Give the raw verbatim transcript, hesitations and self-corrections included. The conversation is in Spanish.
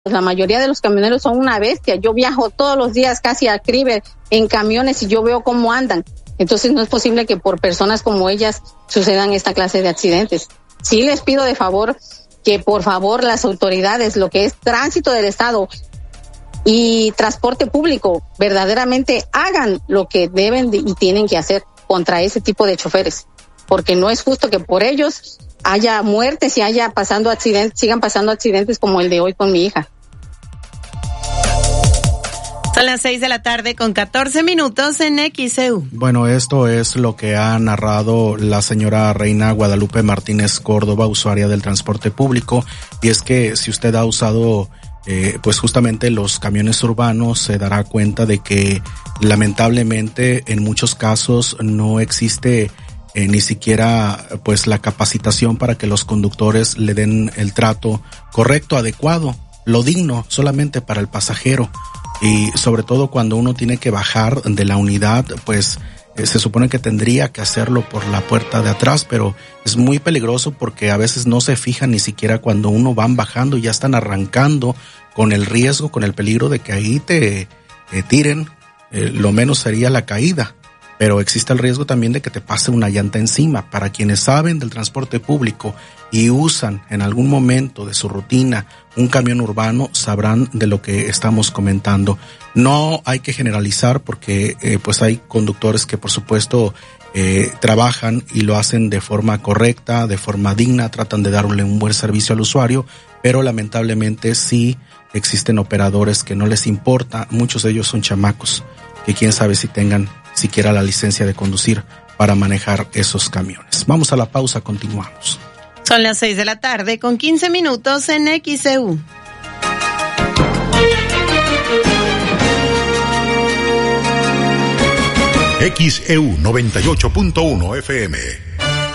La mayoría de los camioneros son una bestia. Yo viajo todos los días casi a Criver en camiones y yo veo cómo andan. Entonces no es posible que por personas como ellas sucedan esta clase de accidentes. Sí les pido de favor que por favor las autoridades, lo que es tránsito del Estado y transporte público, verdaderamente hagan lo que deben de, y tienen que hacer contra ese tipo de choferes, porque no es justo que por ellos haya muertes y haya pasando accidentes, sigan pasando accidentes como el de hoy con mi hija. Son las seis de la tarde con catorce minutos en X E U. Bueno, esto es lo que ha narrado la señora Reina Guadalupe Martínez Córdoba, usuaria del transporte público, y es que si usted ha usado eh, pues justamente los camiones urbanos, se dará cuenta de que lamentablemente en muchos casos no existe eh, ni siquiera pues la capacitación para que los conductores le den el trato correcto, adecuado, lo digno solamente para el pasajero. Y sobre todo cuando uno tiene que bajar de la unidad, pues eh, se supone que tendría que hacerlo por la puerta de atrás, pero es muy peligroso porque a veces no se fijan ni siquiera cuando uno van bajando y ya están arrancando con el riesgo, con el peligro de que ahí te eh, tiren, eh, lo menos sería la caída. Pero existe el riesgo también de que te pase una llanta encima. Para quienes saben del transporte público y usan en algún momento de su rutina un camión urbano, sabrán de lo que estamos comentando. No hay que generalizar porque eh, pues hay conductores que por supuesto eh, trabajan y lo hacen de forma correcta, de forma digna, tratan de darle un buen servicio al usuario, pero lamentablemente sí existen operadores que no les importa. Muchos de ellos son chamacos que quién sabe si tengan siquiera la licencia de conducir para manejar esos camiones. Vamos a la pausa, continuamos. Son las seis de la tarde con quince minutos en X E U. X E U noventa y ocho punto uno F M.